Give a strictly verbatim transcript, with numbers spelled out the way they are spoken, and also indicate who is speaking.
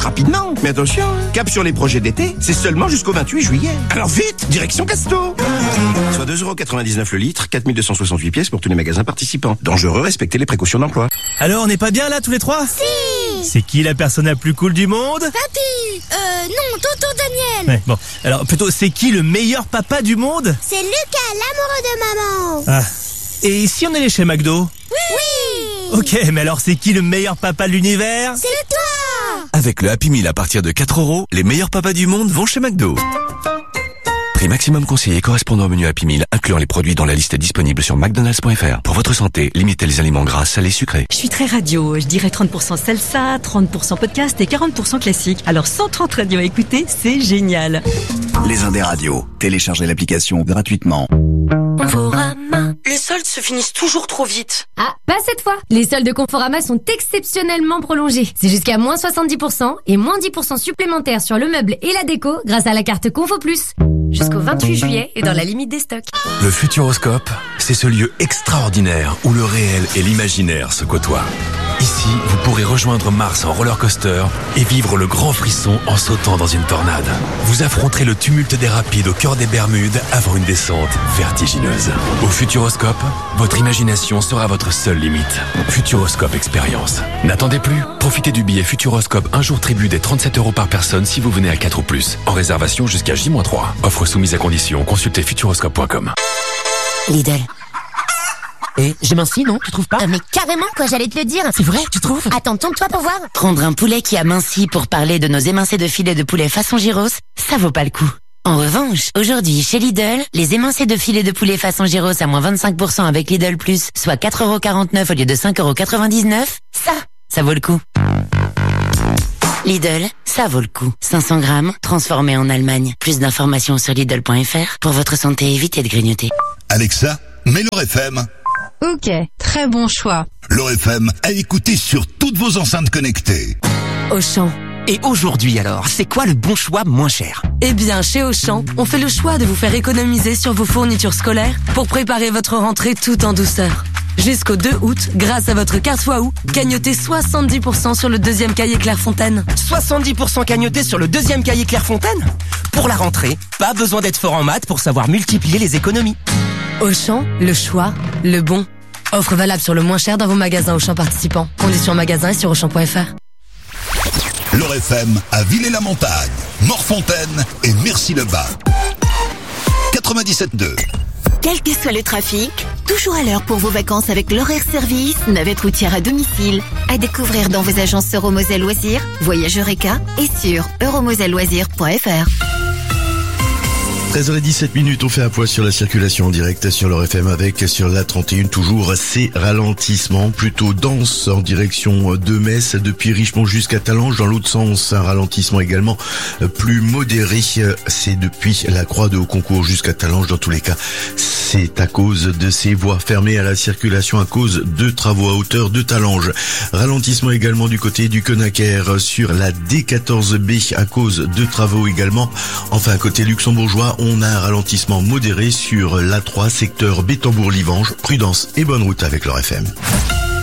Speaker 1: rapidement. Mais attention, cap sur les projets d'été, c'est seulement jusqu'au vingt-huit juillet. Alors vite, direction Casto. Soit deux euros quatre-vingt-dix-neuf le litre, quatre mille deux cent soixante-huit pièces pour tous les magasins participants. Dangereux, respectez les précautions d'emploi.
Speaker 2: Alors, on n'est pas bien là tous les trois?
Speaker 3: Si.
Speaker 2: C'est qui la personne la plus cool du monde?
Speaker 3: Papy. Euh, non, tonton Daniel.
Speaker 2: Ouais, bon, alors plutôt, c'est qui le meilleur papa du monde?
Speaker 3: C'est Lucas, l'amoureux de maman.
Speaker 2: Ah. Et si on allait chez McDo?
Speaker 3: Oui.
Speaker 2: Ok, mais alors c'est qui le meilleur papa de l'univers?
Speaker 3: C'est toi.
Speaker 4: Avec le Happy Meal à partir de quatre euros, les meilleurs papas du monde vont chez McDo. Prix maximum conseillé correspondant au menu Happy Meal, incluant les produits dans la liste disponible sur mcdonalds point f r. Pour votre santé, limitez les aliments gras, salés, sucrés.
Speaker 5: Je suis très radio, je dirais trente pour cent salsa, trente pour cent podcast et quarante pour cent classique. Alors cent trente radios à écouter, c'est génial.
Speaker 6: Les Indes radios. Téléchargez l'application gratuitement.
Speaker 7: Conforama. Les soldes se finissent toujours trop vite.
Speaker 8: Ah, pas cette fois. Les soldes de Conforama sont exceptionnellement prolongés. C'est jusqu'à moins soixante-dix pour cent et moins dix pour cent supplémentaires sur le meuble et la déco grâce à la carte Confo Plus. Jusqu'au vingt-huit juillet et dans la limite des stocks.
Speaker 4: Le Futuroscope, c'est ce lieu extraordinaire où le réel et l'imaginaire se côtoient. Ici, vous pourrez rejoindre Mars en roller coaster et vivre le grand frisson en sautant dans une tornade. Vous affronterez le tumulte des rapides au cœur des Bermudes avant une descente vertigineuse. Au Futuroscope, votre imagination sera votre seule limite. Futuroscope Expérience. N'attendez plus. Profitez du billet Futuroscope un jour tribut des trente-sept euros par personne si vous venez à quatre ou plus. En réservation jusqu'à J moins trois. Offre soumise à condition. Consultez futuroscope point com.
Speaker 9: Lidl. Et j'ai minci, non? Tu trouves pas?
Speaker 3: Euh, mais carrément, quoi, j'allais te le dire.
Speaker 9: C'est vrai, tu trouves?
Speaker 3: Attends, tourne-toi pour voir.
Speaker 9: Prendre un poulet qui a minci pour parler de nos émincés de filet de poulet façon gyros, ça vaut pas le coup. En revanche, aujourd'hui, chez Lidl, les émincés de filet de poulet façon gyros à moins vingt-cinq pour cent avec Lidl Plus, soit quatre euros quarante-neuf au lieu de cinq euros quatre-vingt-dix-neuf, ça, ça vaut le coup. Lidl, ça vaut le coup. cinq cents grammes, transformé en Allemagne. Plus d'informations sur Lidl point f r. Pour votre santé, évitez de grignoter.
Speaker 10: Alexa, mets le F M.
Speaker 11: Ok, très bon choix.
Speaker 10: Le F M à écouter sur toutes vos enceintes connectées.
Speaker 9: Auchan.
Speaker 12: Et aujourd'hui alors, c'est quoi le bon choix moins cher?
Speaker 7: Eh bien, chez Auchan, on fait le choix de vous faire économiser sur vos fournitures scolaires pour préparer votre rentrée tout en douceur. Jusqu'au deux août, grâce à votre carte Wahoo, gagnotez soixante-dix pour cent sur le deuxième cahier Clairefontaine.
Speaker 12: soixante-dix pour cent cagnoté sur le deuxième cahier Clairefontaine? Pour la rentrée, pas besoin d'être fort en maths pour savoir multiplier les économies.
Speaker 7: Auchan, le choix, le bon. Offre valable sur le moins cher dans vos magasins Auchan participants. Conditions magasin et sur auchan point f r.
Speaker 10: Le F M à Villers-la-Montagne, Morfontaine et Mercy-le-Bas. quatre-vingt-dix-sept deux.
Speaker 13: Quel que soit le trafic, toujours à l'heure pour vos vacances avec l'horaire service, navette routière à domicile. À découvrir dans vos agences Euromoselle Loisirs, Voyage Eureka et sur euromoselle loisirs point f r.
Speaker 14: treize heures dix-sept minutes, on fait un point sur la circulation en direct sur le F M avec sur la trente et un toujours ces ralentissements plutôt denses en direction de Metz depuis Richemont jusqu'à Talange. Dans l'autre sens, un ralentissement également plus modéré, c'est depuis la Croix de Haut-Concours jusqu'à Talange. Dans tous les cas, c'est à cause de ces voies fermées à la circulation à cause de travaux à hauteur de Talange. Ralentissement également du côté du Konaker sur la D quatorze B à cause de travaux également. Enfin, côté luxembourgeois, on a un ralentissement modéré sur l'A trois secteur Bétambourg-Livange. Prudence et bonne route avec leur F M.